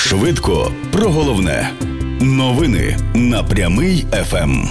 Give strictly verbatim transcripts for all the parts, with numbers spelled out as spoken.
Швидко про головне. Новини на Прямий еф ем.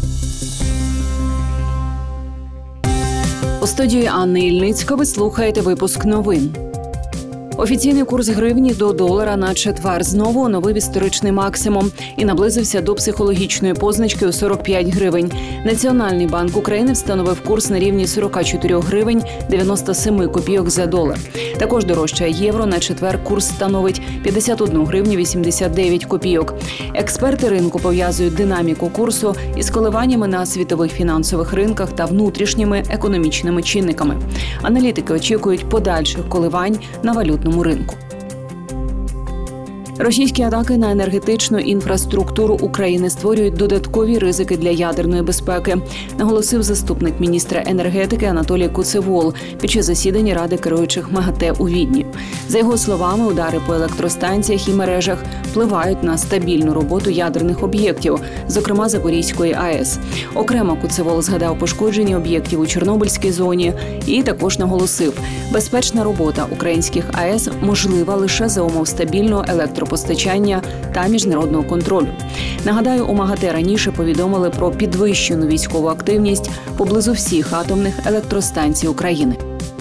У студії Анни Ільницька ви слухаєте випуск новин. Офіційний курс гривні до долара на четвер знову оновив історичний максимум і наблизився до психологічної позначки у сорок п'ять гривень. Національний банк України встановив курс на рівні сорок чотири гривень дев'яносто сім копійок за долар. Також дорожчає євро. На четвер курс становить п'ятдесят одну гривню вісімдесят дев'ять копійок. Експерти ринку пов'язують динаміку курсу із коливаннями на світових фінансових ринках та внутрішніми економічними чинниками. Аналітики очікують подальших коливань на валютному ринку. Російські атаки на енергетичну інфраструктуру України створюють додаткові ризики для ядерної безпеки, наголосив заступник міністра енергетики Анатолій Куцевол під час засідання Ради керуючих МАГАТЕ у Відні. За його словами, удари по електростанціях і мережах впливають на стабільну роботу ядерних об'єктів, зокрема Запорізької АЕС. Окремо Куцевол згадав пошкодження об'єктів у Чорнобильській зоні і також наголосив, безпечна робота українських АЕС можлива лише за умов стабільного електропостачання постачання та міжнародного контролю. Нагадаю, у МАГАТЕ раніше повідомили про підвищену військову активність поблизу всіх атомних електростанцій України.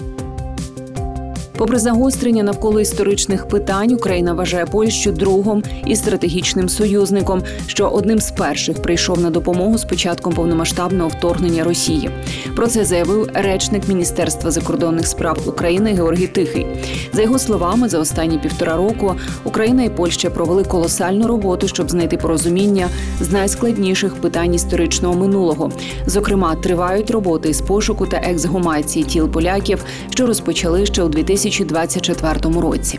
Попри загострення навколо історичних питань, Україна вважає Польщу другом і стратегічним союзником, що одним з перших прийшов на допомогу з початком повномасштабного вторгнення Росії. Про це заявив речник Міністерства закордонних справ України Георгій Тихий. За його словами, за останні півтора року Україна і Польща провели колосальну роботу, щоб знайти порозуміння з найскладніших питань історичного минулого. Зокрема, тривають роботи з пошуку та ексгумації тіл поляків, що розпочали ще у дві тисячі двадцять четвертому році.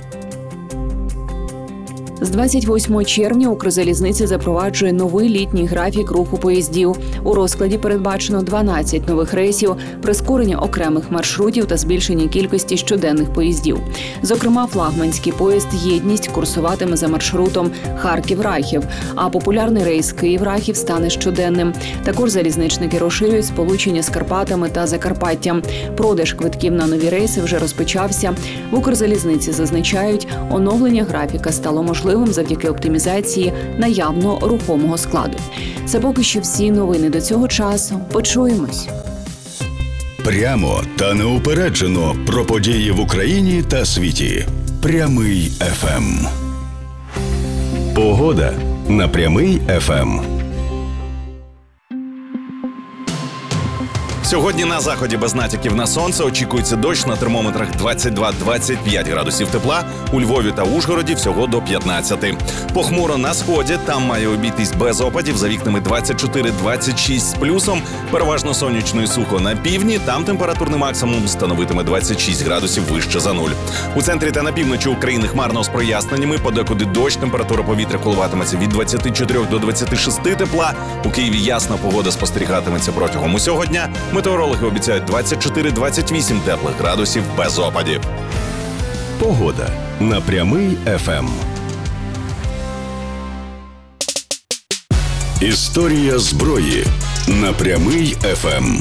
З двадцять восьмого червня Укрзалізниця запроваджує новий літній графік руху поїздів. У розкладі передбачено дванадцять нових рейсів, прискорення окремих маршрутів та збільшення кількості щоденних поїздів. Зокрема, флагманський поїзд «Єдність» курсуватиме за маршрутом Харків-Рахів, а популярний рейс Київ-Рахів стане щоденним. Також залізничники розширюють сполучення з Карпатами та Закарпаттям. Продаж квитків на нові рейси вже розпочався. В Укрзалізниці зазначають, оновлення графіка стало можливим завдяки оптимізації наявного рухомого складу. Це поки що всі новини до цього часу. Почуємось. Прямо та неупереджено про події в Україні та світі. Прямий еф ем. Погода на Прямий еф ем. Сьогодні на заході без натяків на сонце очікується дощ, на термометрах двадцять два - двадцять п'ять градусів тепла, у Львові та Ужгороді всього до п'ятнадцяти. Похмуро на сході, там має обійтись без опадів, за вікнами двадцять чотири - двадцять шість з плюсом, переважно сонячно і сухо на півдні, там температурний максимум становитиме двадцять шість градусів вище за нуль. У центрі та на півночі України хмарно з проясненнями, подекуди дощ, температура повітря коливатиметься від двадцяти чотирьох до двадцяти шести тепла, у Києві ясна погода спостерігатиметься протягом усього дня. Метеорологи обіцяють двадцять чотири - двадцять вісім теплих градусів без опадів. Погода на Прямий еф ем. Історія зброї на Прямий еф ем.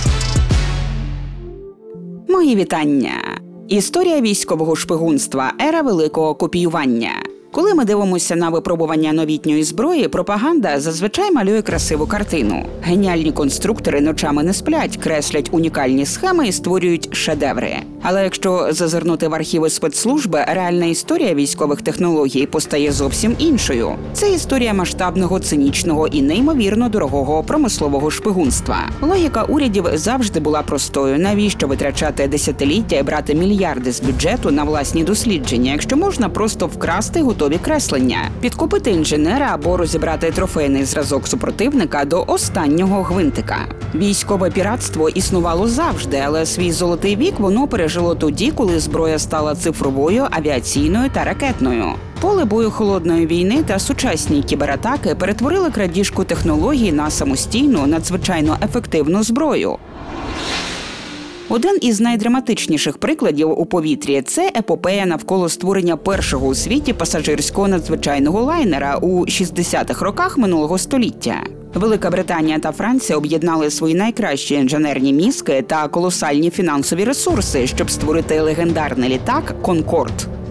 Мої вітання. Історія військового шпигунства. Ера великого копіювання. Коли ми дивимося на випробування новітньої зброї, пропаганда зазвичай малює красиву картину. Геніальні конструктори ночами не сплять, креслять унікальні схеми і створюють шедеври. Але якщо зазирнути в архіви спецслужби, реальна історія військових технологій постає зовсім іншою. Це історія масштабного, цинічного і неймовірно дорогого промислового шпигунства. Логіка урядів завжди була простою. Навіщо витрачати десятиліття і брати мільярди з бюджету на власні дослідження, якщо можна просто вкрасти готові креслення, підкупити інженера або розібрати трофейний зразок супротивника до останнього гвинтика. Військове піратство існувало завжди, але свій золотий вік воно пережило тоді, коли зброя стала цифровою, авіаційною та ракетною. Поле бою холодної війни та сучасні кібератаки перетворили крадіжку технологій на самостійну, надзвичайно ефективну зброю. Один із найдраматичніших прикладів у повітрі – це епопея навколо створення першого у світі пасажирського надзвичайного лайнера у шістдесятих роках минулого століття. Велика Британія та Франція об'єднали свої найкращі інженерні мізки та колосальні фінансові ресурси, щоб створити легендарний літак «Конкорд».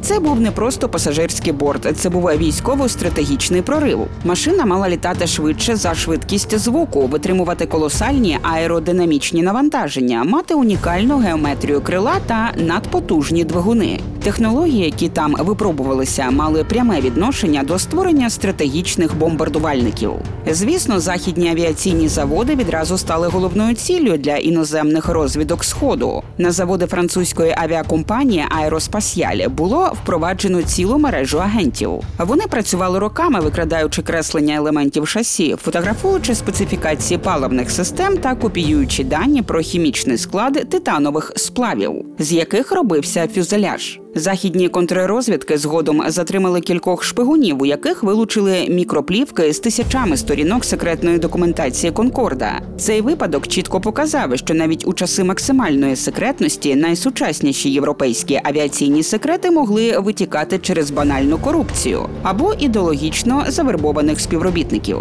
Це був не просто пасажирський борт, це був військово-стратегічний прорив. Машина мала літати швидше за швидкість звуку, витримувати колосальні аеродинамічні навантаження, мати унікальну геометрію крила та надпотужні двигуни. Технології, які там випробувалися, мали пряме відношення до створення стратегічних бомбардувальників. Звісно, західні авіаційні заводи відразу стали головною ціллю для іноземних розвідок Сходу. На заводи французької авіакомпанії «Аероспасіаль» було впроваджено цілу мережу агентів. Вони працювали роками, викрадаючи креслення елементів шасі, фотографуючи специфікації паливних систем та копіюючи дані про хімічний склад титанових сплавів, з яких робився фюзеляж. Західні контррозвідки згодом затримали кількох шпигунів, у яких вилучили мікроплівки з тисячами сторінок секретної документації «Конкорда». Цей випадок чітко показав, що навіть у часи максимальної секретності найсучасніші європейські авіаційні секрети могли витікати через банальну корупцію або ідеологічно завербованих співробітників.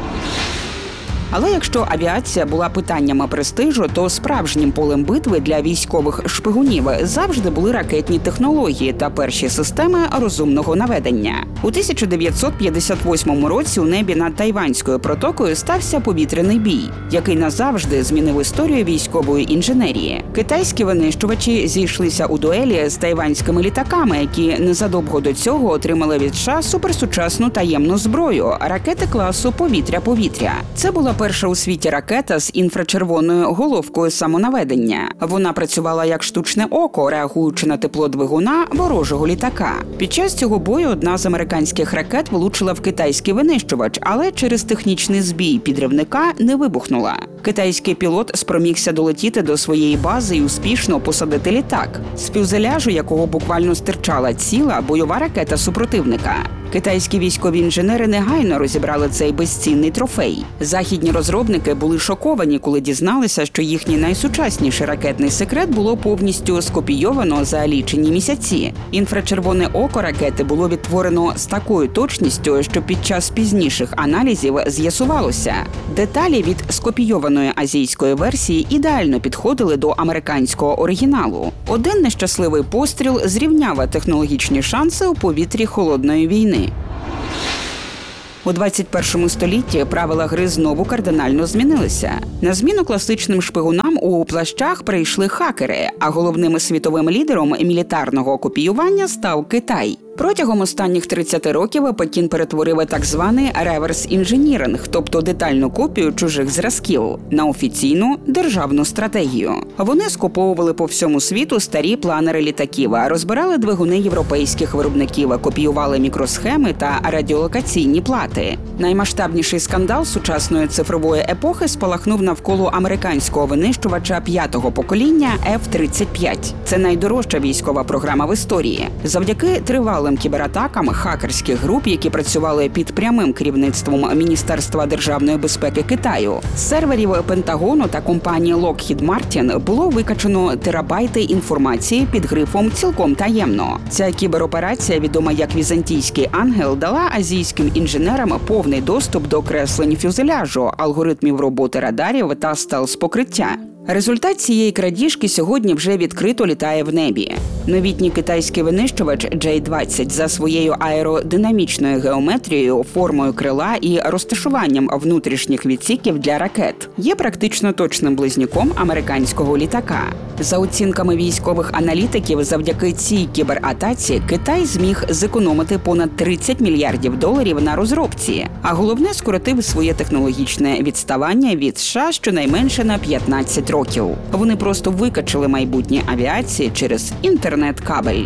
Але якщо авіація була питаннями престижу, то справжнім полем битви для військових шпигунів завжди були ракетні технології та перші системи розумного наведення. У тисяча дев'ятсот п'ятдесят восьмому році у небі над Тайванською протокою стався повітряний бій, який назавжди змінив історію військової інженерії. Китайські винищувачі зійшлися у дуелі з тайванськими літаками, які незадовго до цього отримали від США суперсучасну таємну зброю – ракети класу «Повітря-повітря». Це була перша у світі ракета з інфрачервоною головкою самонаведення. Вона працювала як штучне око, реагуючи на тепло двигуна ворожого літака. Під час цього бою одна з американських ракет влучила в китайський винищувач, але через технічний збій підривника не вибухнула. Китайський пілот спромігся долетіти до своєї бази і успішно посадити літак, з фюзеляжу якого буквально стирчала ціла бойова ракета супротивника. Китайські військові інженери негайно розібрали цей безцінний трофей. Західні розробники були шоковані, коли дізналися, що їхній найсучасніший ракетний секрет було повністю скопійовано за лічені місяці. Інфрачервоне око ракети було відтворено з такою точністю, що під час пізніших аналізів з'ясувалося, деталі від скопійованої азійської версії ідеально підходили до американського оригіналу. Один нещасливий постріл зрівняв технологічні шанси у повітрі холодної війни. У двадцять першому столітті правила гри знову кардинально змінилися. На зміну класичним шпигунам у плащах прийшли хакери, а головним світовим лідером мілітарного копіювання став Китай. Протягом останніх тридцяти років Пекін перетворив так званий реверс-інженіринг, тобто детальну копію чужих зразків, на офіційну державну стратегію. Вони скуповували по всьому світу старі планери літаків, розбирали двигуни європейських виробників, копіювали мікросхеми та радіолокаційні плати. Наймасштабніший скандал сучасної цифрової епохи спалахнув навколо американського винищувача п'ятого покоління еф тридцять п'ять. Це найдорожча військова програма в історії. Завдяки тривалим кібератакам хакерських груп, які працювали під прямим керівництвом Міністерства державної безпеки Китаю, з серверів Пентагону та компанії Lockheed Martin було викачано терабайти інформації під грифом «цілком таємно». Ця кібероперація, відома як «Візантійський ангел», дала азійським інженерам повний доступ до креслень фюзеляжу, алгоритмів роботи радарів та стелс-покриття. Результат цієї крадіжки сьогодні вже відкрито літає в небі. Новітній китайський винищувач джей двадцять за своєю аеродинамічною геометрією, формою крила і розташуванням внутрішніх відсіків для ракет є практично точним близнюком американського літака. За оцінками військових аналітиків, завдяки цій кібератаці Китай зміг зекономити понад тридцять мільярдів доларів на розробці, а головне – скоротив своє технологічне відставання від США щонайменше на п'ятнадцять років. Вони просто викачали майбутнє авіації через інтернет-кабель.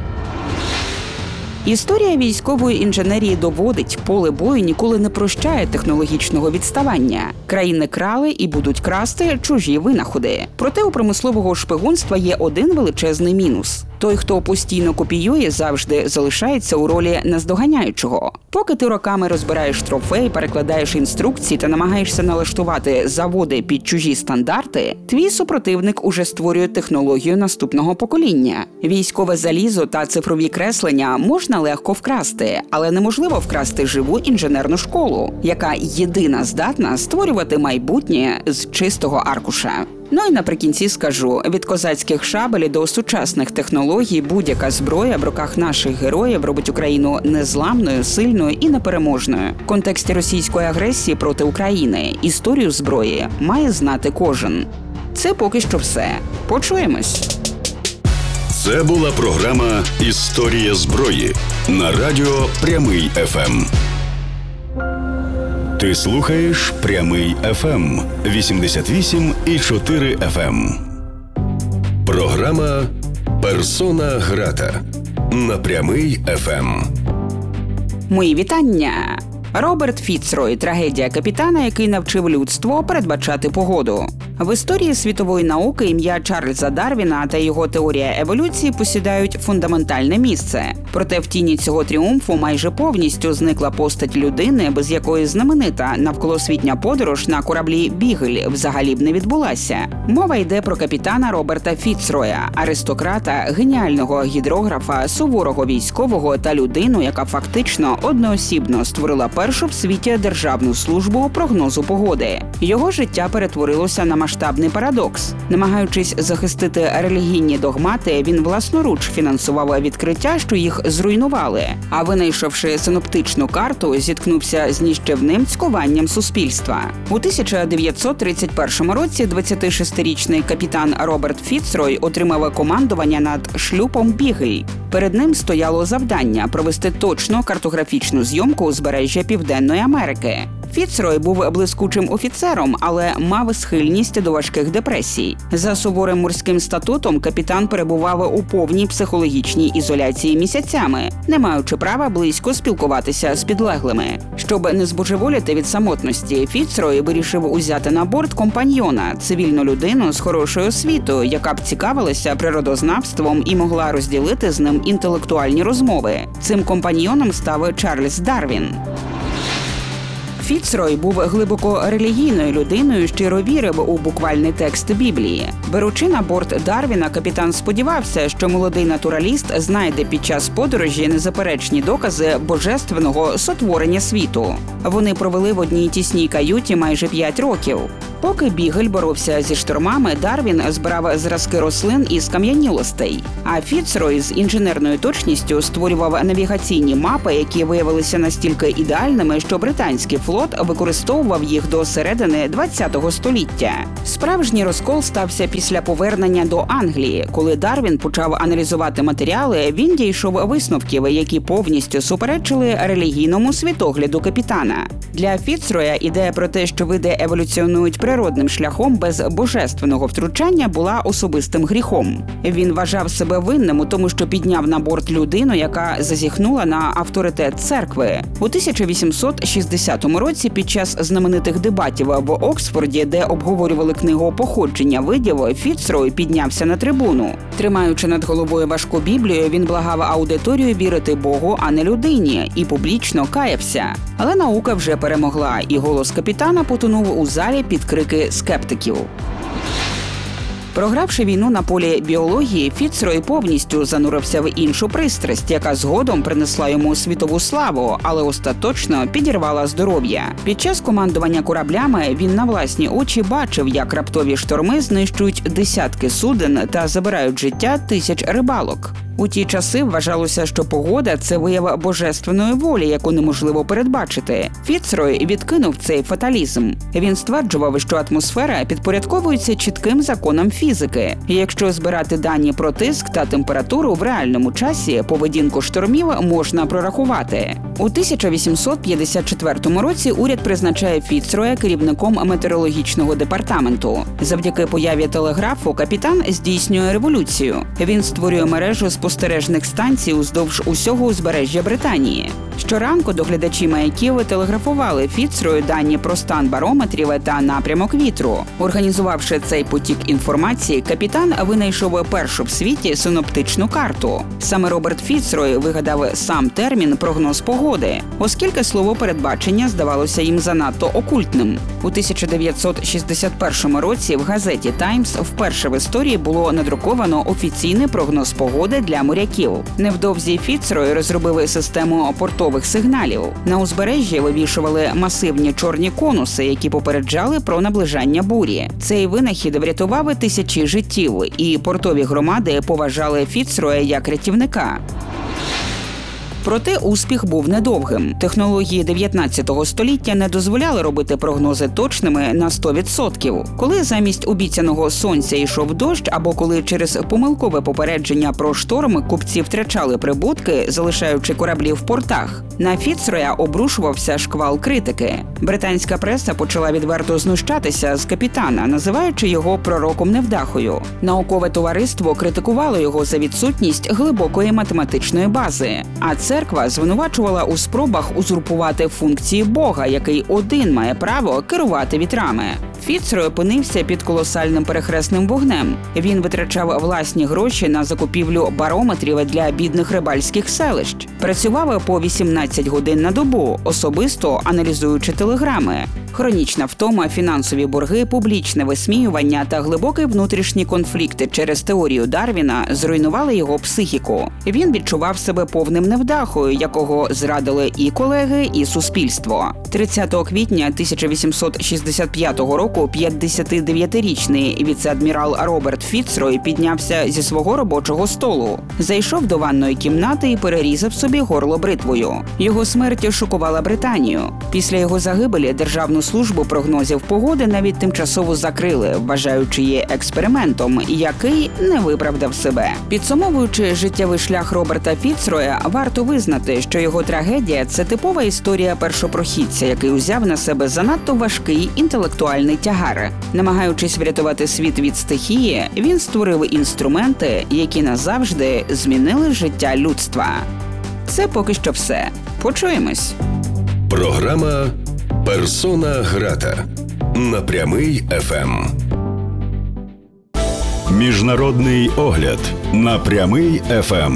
Історія військової інженерії доводить, поле бою ніколи не прощає технологічного відставання. Країни крали і будуть красти чужі винаходи. Проте у промислового шпигунства є один величезний мінус. Той, хто постійно копіює, завжди залишається у ролі наздоганяючого. Поки ти роками розбираєш трофей, перекладаєш інструкції та намагаєшся налаштувати заводи під чужі стандарти, твій супротивник уже створює технологію наступного покоління. Військове залізо та цифрові креслення можна легко вкрасти, але неможливо вкрасти живу інженерну школу, яка єдина здатна створювати майбутнє з чистого аркуша. Ну і наприкінці скажу, від козацьких шабель до сучасних технологій будь-яка зброя в руках наших героїв робить Україну незламною, сильною і непереможною. В контексті російської агресії проти України історію зброї має знати кожен. Це поки що все. Почуємось. Це була програма «Історія зброї» на радіо «Прямий еф ем». Ти слухаєш «Прямий еф ем» вісімдесят вісім і чотири еф ем. Програма «Персона грата» на «Прямий еф ем». Мої вітання! Роберт Фіцрой – трагедія капітана, який навчив людство передбачати погоду. В історії світової науки ім'я Чарльза Дарвіна та його теорія еволюції посідають фундаментальне місце. Проте в тіні цього тріумфу майже повністю зникла постать людини, без якої знаменита навколосвітня подорож на кораблі «Бігель» взагалі б не відбулася. Мова йде про капітана Роберта Фіцроя, аристократа, геніального гідрографа, суворого військового та людину, яка фактично одноосібно створила першу в світі державну службу прогнозу погоди. Його життя перетворилося на масштабний парадокс. Намагаючись захистити релігійні догмати, він власноруч фінансував відкриття, що їх зруйнували. А винайшовши синоптичну карту, зіткнувся з ніщівним цькуванням суспільства. У тисяча дев'ятсот тридцять першому році двадцятишестирічний капітан Роберт Фіцрой отримав командування над шлюпом «Бігель». Перед ним стояло завдання провести точну картографічну зйомку узбережжя Південної Америки. Фіцрой був блискучим офіцером, але мав схильність до важких депресій. За суворим морським статутом капітан перебував у повній психологічній ізоляції місяцями, не маючи права близько спілкуватися з підлеглими. Щоб не збожеволіти від самотності, Фіцрой вирішив узяти на борт компаньйона, цивільну людину з хорошою освітою, яка б цікавилася природознавством і могла розділити з ним інтелектуальні розмови. Цим компаньйоном став Чарльз Дарвін. Фіцрой був глибоко релігійною людиною, щиро вірив у буквальний текст Біблії. Беручи на борт Дарвіна, капітан сподівався, що молодий натураліст знайде під час подорожі незаперечні докази божественного сотворення світу. Вони провели в одній тісній каюті майже п'ять років. Поки «Бігель» боровся зі штормами, Дарвін збирав зразки рослин із кам'янілостей. А Фіцрой з інженерною точністю створював навігаційні мапи, які виявилися настільки ідеальними, що британський флот використовував їх до середини ХХ століття. Справжній розкол стався після повернення до Англії. Коли Дарвін почав аналізувати матеріали, він дійшов висновків, які повністю суперечили релігійному світогляду капітана. Для Фіцроя ідея про те, що види еволюціонують природним шляхом без божественного втручання, була особистим гріхом. Він вважав себе винним у тому, що підняв на борт людину, яка зазіхнула на авторитет церкви. У тисяча вісімсот шістдесятому році під час знаменитих дебатів в Оксфорді, де обговорювали книгу походження видів, Фіцрой піднявся на трибуну. Тримаючи над головою важку Біблію, він благав аудиторію вірити Богу, а не людині, і публічно каявся. Але наука вже перемогла, і голос капітана потонув у залі під крики скептиків. Програвши війну на полі біології, Фіцрой повністю занурився в іншу пристрасть, яка згодом принесла йому світову славу, але остаточно підірвала здоров'я. Під час командування кораблями він на власні очі бачив, як раптові шторми знищують десятки суден та забирають життя тисяч рибалок. У ті часи вважалося, що погода – це вияв божественної волі, яку неможливо передбачити. Фіцрой відкинув цей фаталізм. Він стверджував, що атмосфера підпорядковується чітким законам фізики. І якщо збирати дані про тиск та температуру в реальному часі, поведінку штормів можна прорахувати. У тисяча вісімсот п'ятдесят четвертому році уряд призначає Фіцроя керівником метеорологічного департаменту. Завдяки появі телеграфу капітан здійснює революцію. Він створює мережу спостережних станцій уздовж усього узбережжя Британії. Щоранку доглядачі маяків телеграфували Фіцрою дані про стан барометрів та напрямок вітру. Організувавши цей потік інформації, капітан винайшов першу в світі синоптичну карту. Саме Роберт Фіцрой вигадав сам термін «прогноз погоди». пригоди, оскільки слово «передбачення» здавалося їм занадто окультним. У тисяча дев'ятсот шістдесят першому році в газеті «Таймс» вперше в історії було надруковано офіційний прогноз погоди для моряків. Невдовзі Фіцрой розробили систему портових сигналів. На узбережжі вивішували масивні чорні конуси, які попереджали про наближання бурі. Цей винахід врятував тисячі життів, і портові громади поважали Фіцроя як рятівника. Проте успіх був недовгим. Технології дев'ятнадцятого століття не дозволяли робити прогнози точними на сто відсотків. Коли замість обіцяного сонця йшов дощ, або коли через помилкове попередження про шторм купці втрачали прибутки, залишаючи кораблі в портах, на Фіцроя обрушувався шквал критики. Британська преса почала відверто знущатися з капітана, називаючи його пророком-невдахою. Наукове товариство критикувало його за відсутність глибокої математичної бази, а церква звинувачувала у спробах узурпувати функції Бога, який один має право керувати вітрами. Фіцрой опинився під колосальним перехресним вогнем. Він витрачав власні гроші на закупівлю барометрів для бідних рибальських селищ. Працював по вісімнадцять годин на добу, особисто аналізуючи телеграми. Хронічна втома, фінансові борги, публічне висміювання та глибокий внутрішні конфлікти через теорію Дарвіна зруйнували його психіку. Він відчував себе повним невдахою, якого зрадили і колеги, і суспільство. тридцятого квітня тисяча вісімсот шістдесят п'ятого року п'ятдесятидев'ятирічний віце-адмірал Роберт Фіцрой піднявся зі свого робочого столу, зайшов до ванної кімнати і перерізав собі горло бритвою. Його смерть шокувала Британію. Після його загибелі Державну службу прогнозів погоди навіть тимчасово закрили, вважаючи її експериментом, який не виправдав себе. Підсумовуючи життєвий шлях Роберта Фіцроя, варто визнати, що його трагедія – це типова історія першопрохідця, який узяв на себе занадто важкий інтелектуальний тягар. Намагаючись врятувати світ від стихії, він створив інструменти, які назавжди змінили життя людства. Це поки що все. Почуємось. Програма «Персона грата» на Прямий еф ем. Міжнародний огляд на Прямий еф ем.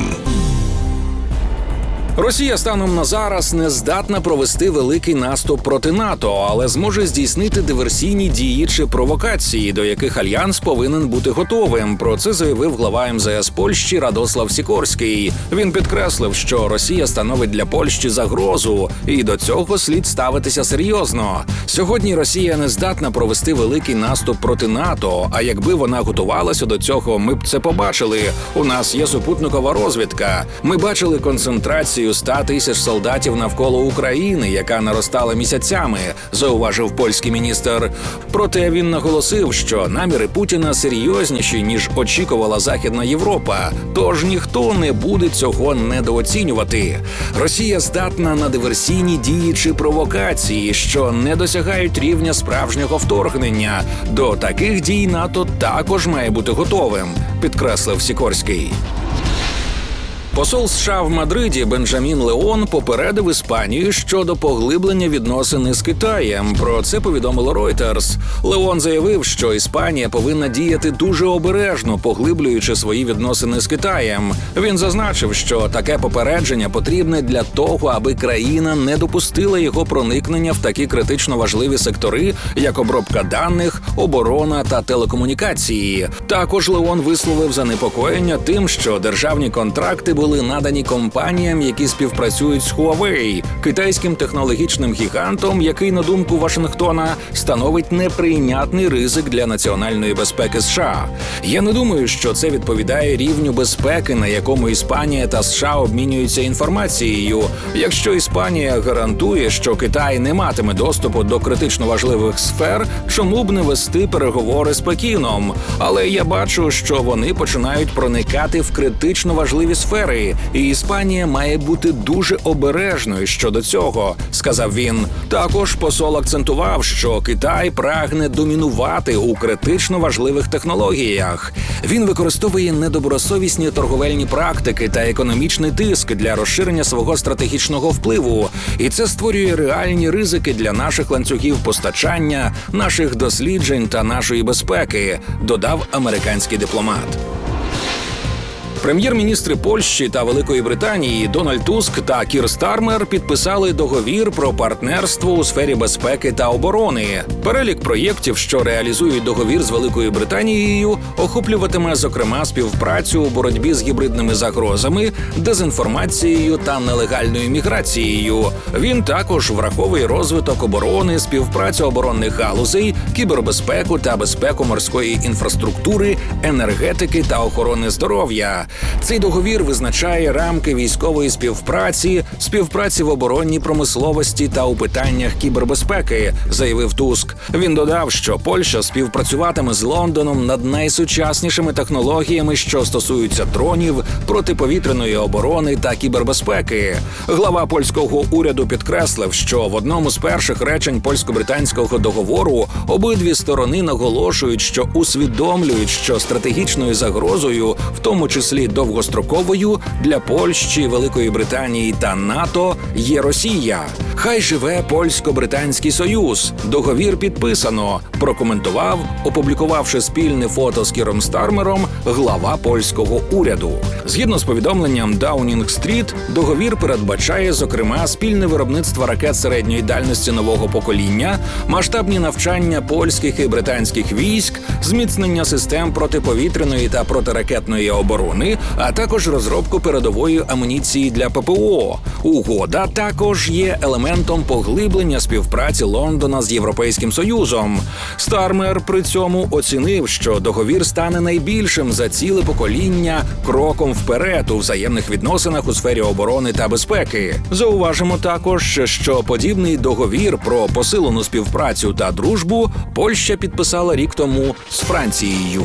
Росія станом на зараз не здатна провести великий наступ проти НАТО, але зможе здійснити диверсійні дії чи провокації, до яких Альянс повинен бути готовим. Про це заявив глава ем зе ес Польщі Радослав Сікорський. Він підкреслив, що Росія становить для Польщі загрозу, і до цього слід ставитися серйозно. Сьогодні Росія не здатна провести великий наступ проти НАТО, а якби вона готувалася до цього, ми б це побачили. У нас є супутникова розвідка. Ми бачили концентрацію ста тисяч солдатів навколо України, яка наростала місяцями, зауважив польський міністр. Проте він наголосив, що наміри Путіна серйозніші, ніж очікувала Західна Європа, тож ніхто не буде цього недооцінювати. Росія здатна на диверсійні дії чи провокації, що не досягають рівня справжнього вторгнення. До таких дій НАТО також має бути готовим, підкреслив Сікорський. Посол США в Мадриді Бенджамін Леон попередив Іспанію щодо поглиблення відносин із Китаєм. Про це повідомило Reuters. Леон заявив, що Іспанія повинна діяти дуже обережно, поглиблюючи свої відносини з Китаєм. Він зазначив, що таке попередження потрібне для того, аби країна не допустила його проникнення в такі критично важливі сектори, як обробка даних, оборона та телекомунікації. Також Леон висловив занепокоєння тим, що державні контракти були були надані компаніям, які співпрацюють з Huawei, китайським технологічним гігантом, який, на думку Вашингтона, становить неприйнятний ризик для національної безпеки США. Я не думаю, що це відповідає рівню безпеки, на якому Іспанія та США обмінюються інформацією. Якщо Іспанія гарантує, що Китай не матиме доступу до критично важливих сфер, чому б не вести переговори з Пекіном? Але я бачу, що вони починають проникати в критично важливі сфери, і Іспанія має бути дуже обережною щодо цього, сказав він. Також посол акцентував, що Китай прагне домінувати у критично важливих технологіях. Він використовує недобросовісні торговельні практики та економічний тиск для розширення свого стратегічного впливу. І це створює реальні ризики для наших ланцюгів постачання, наших досліджень та нашої безпеки, додав американський дипломат. Прем'єр-міністри Польщі та Великої Британії Дональд Туск та Кір Стармер підписали договір про партнерство у сфері безпеки та оборони. Перелік проєктів, що реалізують договір з Великою Британією, охоплюватиме, зокрема, співпрацю у боротьбі з гібридними загрозами, дезінформацією та нелегальною міграцією. Він також враховує розвиток оборони, співпрацю оборонних галузей, кібербезпеку та безпеку морської інфраструктури, енергетики та охорони здоров'я. Цей договір визначає рамки військової співпраці, співпраці в оборонній промисловості та у питаннях кібербезпеки, заявив Туск. Він додав, що Польща співпрацюватиме з Лондоном над найсучаснішими технологіями, що стосуються дронів, протиповітряної оборони та кібербезпеки. Глава польського уряду підкреслив, що в одному з перших речень польсько-британського договору обидві сторони наголошують, що усвідомлюють, що стратегічною загрозою, в тому числі довгостроковою, для Польщі, Великої Британії та НАТО є Росія. Хай живе Польсько-Британський Союз. Договір підписано, прокоментував, опублікувавши спільне фото з Кіром Стармером, глава польського уряду. Згідно з повідомленням Даунінг Стріт, договір передбачає, зокрема, спільне виробництво ракет середньої дальності нового покоління, масштабні навчання польських і британських військ, зміцнення систем протиповітряної та протиракетної оборони, а також розробку передової амуніції для ППО. Угода також є елементом поглиблення співпраці Лондона з Європейським Союзом. Стармер при цьому оцінив, що договір стане найбільшим за ціле покоління кроком вперед у взаємних відносинах у сфері оборони та безпеки. Зауважимо також, що подібний договір про посилену співпрацю та дружбу Польща підписала рік тому з Францією.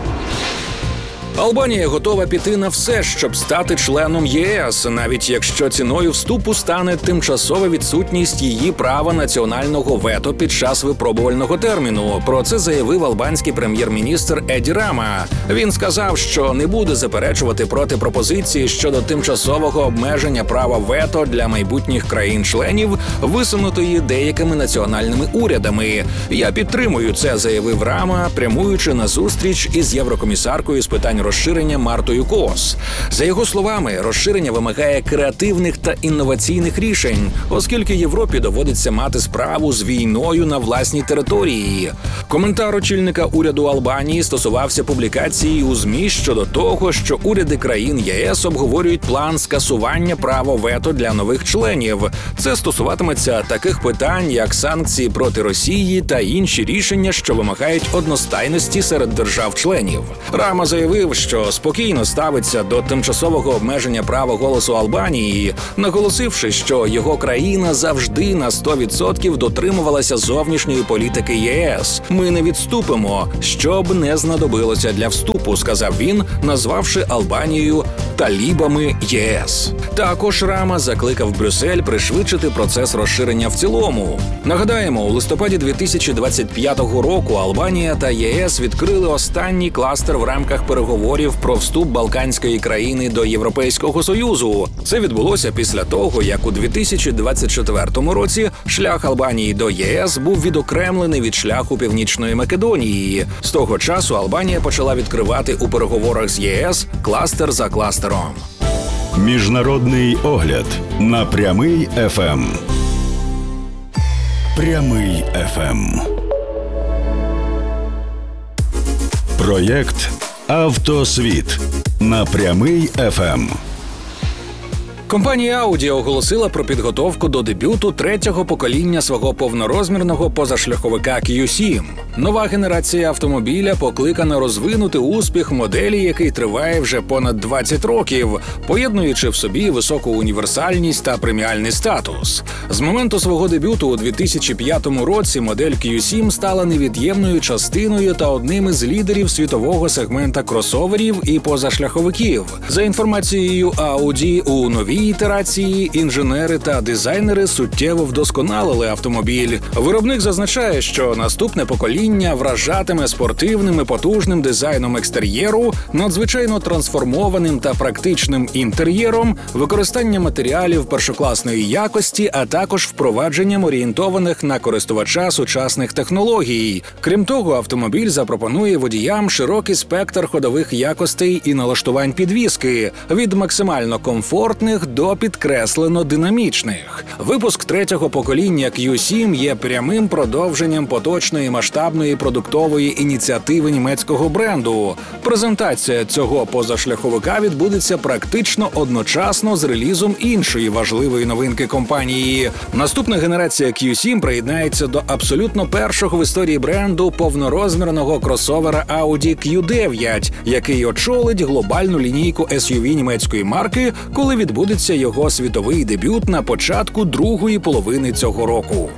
Албанія готова піти на все, щоб стати членом ЄС, навіть якщо ціною вступу стане тимчасова відсутність її права національного вето під час випробувального терміну. Про це заявив албанський прем'єр-міністр Еді Рама. Він сказав, що не буде заперечувати проти пропозиції щодо тимчасового обмеження права вето для майбутніх країн-членів, висунутої деякими національними урядами. «Я підтримую це», – заявив Рама, прямуючи на зустріч із єврокомісаркою з питань розширення Мартою Кос. За його словами, розширення вимагає креативних та інноваційних рішень, оскільки Європі доводиться мати справу з війною на власній території. Коментар очільника уряду Албанії стосувався публікації у ЗМІ щодо того, що уряди країн ЄС обговорюють план скасування права вето для нових членів. Це стосуватиметься таких питань, як санкції проти Росії та інші рішення, що вимагають одностайності серед держав-членів. Рама заявив, що спокійно ставиться до тимчасового обмеження права голосу Албанії, наголосивши, що його країна завжди на сто відсотків дотримувалася зовнішньої політики ЄС. «Ми не відступимо, що б не знадобилося для вступу», – сказав він, назвавши Албанію «талібами ЄС». Також Рама закликав Брюссель пришвидшити процес розширення в цілому. Нагадаємо, у листопаді дві тисячі двадцять п'ятого року Албанія та ЄС відкрили останній кластер в рамках переговорів про вступ балканської країни до Європейського Союзу. Це відбулося після того, як у дві тисячі двадцять четвертому році шлях Албанії до ЄС був відокремлений від шляху Північної Македонії. З того часу Албанія почала відкривати у переговорах з ЄС кластер за кластером. Міжнародний огляд на Прямий еф ем. Прямий еф ем. Проєкт «Автосвіт» на Прямий еф ем. Компанія Audi оголосила про підготовку до дебюту третього покоління свого повнорозмірного позашляховика кью сім. Нова генерація автомобіля покликана розвинути успіх моделі, який триває вже понад двадцять років, поєднуючи в собі високу універсальність та преміальний статус. З моменту свого дебюту у дві тисячі п'ятому році модель кью сім стала невід'ємною частиною та одним із лідерів світового сегмента кросоверів і позашляховиків. За інформацією Audi, у новій ітерації інженери та дизайнери суттєво вдосконалили автомобіль. Виробник зазначає, що наступне покоління покоління вражатиме спортивним і потужним дизайном екстер'єру, надзвичайно трансформованим та практичним інтер'єром, використанням матеріалів першокласної якості, а також впровадженням орієнтованих на користувача сучасних технологій. Крім того, автомобіль запропонує водіям широкий спектр ходових якостей і налаштувань підвіски – від максимально комфортних до підкреслено динамічних. Випуск третього покоління кью сім є прямим продовженням поточної масштабної продуктової ініціативи німецького бренду. Презентація цього позашляховика відбудеться практично одночасно з релізом іншої важливої новинки компанії. Наступна генерація кью сім приєднається до абсолютно першого в історії бренду повнорозмірного кросовера Audi кью дев'ять, який очолить глобальну лінійку ес ю ві німецької марки, коли відбудеться його світовий дебют на початку другої половини цього року.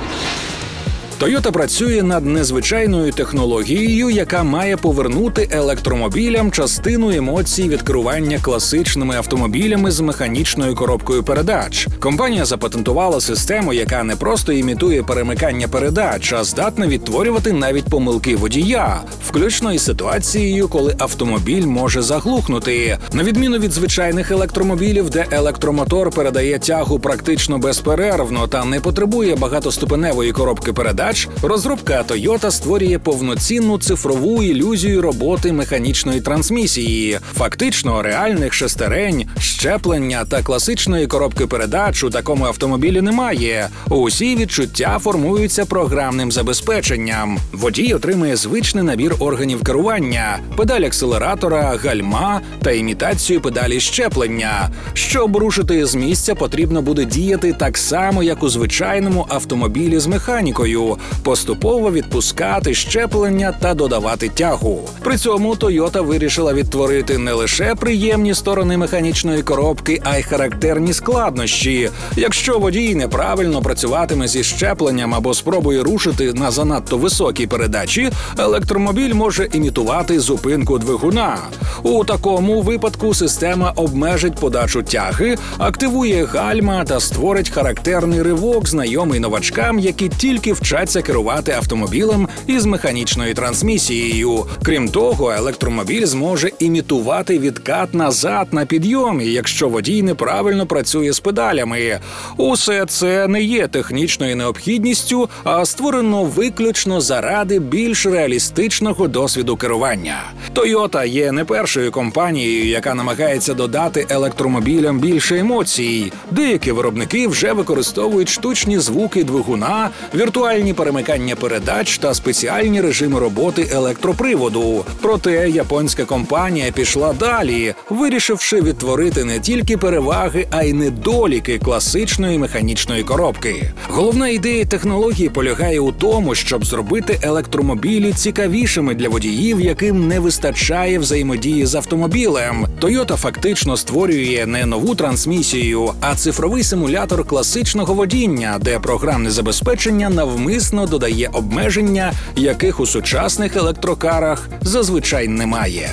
Toyota працює над незвичайною технологією, яка має повернути електромобілям частину емоцій від керування класичними автомобілями з механічною коробкою передач. Компанія запатентувала систему, яка не просто імітує перемикання передач, а здатна відтворювати навіть помилки водія, включно із ситуацією, коли автомобіль може заглухнути. На відміну від звичайних електромобілів, де електромотор передає тягу практично безперервно та не потребує багатоступеневої коробки передач, розробка Toyota створює повноцінну цифрову ілюзію роботи механічної трансмісії. Фактично, реальних шестерень, щеплення та класичної коробки передач у такому автомобілі немає. Усі відчуття формуються програмним забезпеченням. Водій отримує звичний набір органів керування, педаль акселератора, гальма та імітацію педалі щеплення. Щоб рушити з місця, потрібно буде діяти так само, як у звичайному автомобілі з механікою, поступово відпускати щеплення та додавати тягу. При цьому Toyota вирішила відтворити не лише приємні сторони механічної коробки, а й характерні складнощі. Якщо водій неправильно працюватиме зі щепленням або спробує рушити на занадто високій передачі, електромобіль може імітувати зупинку двигуна. У такому випадку система обмежить подачу тяги, активує гальма та створить характерний ривок, знайомий новачкам, які тільки вчаться керувати автомобілем із механічною трансмісією. Крім того, електромобіль зможе імітувати відкат назад на підйомі, якщо водій неправильно працює з педалями. Усе це не є технічною необхідністю, а створено виключно заради більш реалістичного досвіду керування. Toyota є не першою компанією, яка намагається додати електромобілям більше емоцій. Деякі виробники вже використовують штучні звуки двигуна, віртуальні перемикання передач та спеціальні режими роботи електроприводу. Проте японська компанія пішла далі, вирішивши відтворити не тільки переваги, а й недоліки класичної механічної коробки. Головна ідея технології полягає у тому, щоб зробити електромобілі цікавішими для водіїв, яким не вистачає взаємодії з автомобілем. Toyota фактично створює не нову трансмісію, а цифровий симулятор класичного водіння, де програмне забезпечення навмисно додає обмеження, яких у сучасних електрокарах зазвичай немає.